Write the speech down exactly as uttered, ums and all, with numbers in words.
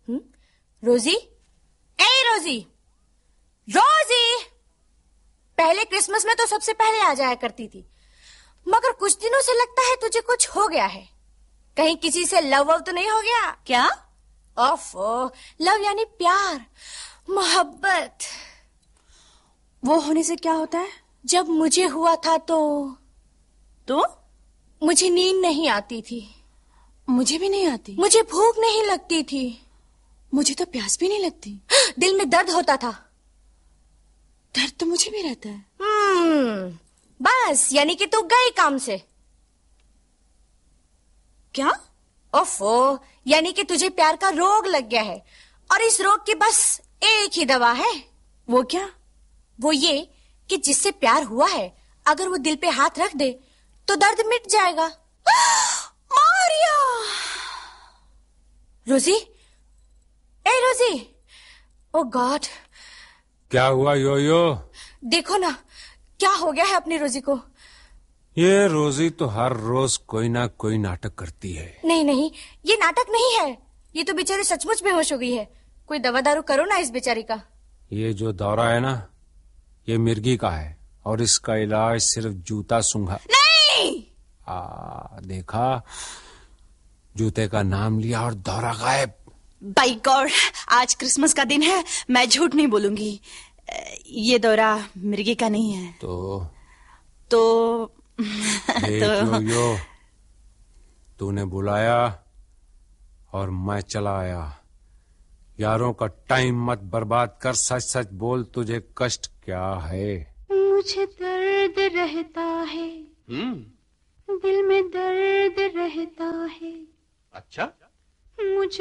हुँ? रोजी, ए रोजी, रोजी! पहले क्रिसमस में तो सबसे पहले आ जाया करती थी, मगर कुछ दिनों से लगता है तुझे कुछ हो गया है। कहीं किसी से लव वव तो नहीं हो गया? क्या? ओफो, लव यानी प्यार, मोहब्बत। वो होने से क्या होता है? जब मुझे हुआ था तो तो मुझे नींद नहीं आती थी। मुझे भी नहीं आती। मुझे भूख नहीं लगती थी। मुझे तो प्यास भी नहीं लगती। दिल में दर्द होता था। दर्द तो मुझे भी रहता है। हम्म, बस यानी कि तू गई काम से। क्या? ओफो, यानी कि तुझे प्यार का रोग लग गया है और इस रोग की बस एक ही दवा है। वो क्या? वो ये कि जिससे प्यार हुआ है अगर वो दिल पे हाथ रख दे तो दर्द मिट जाएगा। मारिया! रोजी, ए रोजी, ओ गॉड! क्या हुआ योयो? देखो ना क्या हो गया है अपनी रोजी को। ये रोजी तो हर रोज कोई ना कोई नाटक करती है। नहीं नहीं, ये नाटक नहीं है, ये तो बेचारी सचमुच बेहोश हो गई है। कोई दवा दारू करो ना इस बेचारी का। ये जो दौरा है ना, ये मिर्गी का है और इसका इलाज सिर्फ जूता सूंघा। नहीं! आ, देखा, जूते का नाम लिया और दौरा गायब। बाय गॉड, आज क्रिसमस का दिन है, मैं झूठ नहीं बोलूंगी। ये दौरा मिर्गी का नहीं है। तो तो तो यो, तूने बुलाया और मैं चला आया। यारों का टाइम मत बर्बाद कर, सच सच बोल, तुझे कष्ट क्या है? मुझे दर्द रहता है, हम्म, दिल में दर्द रहता है। अच्छा। मुझे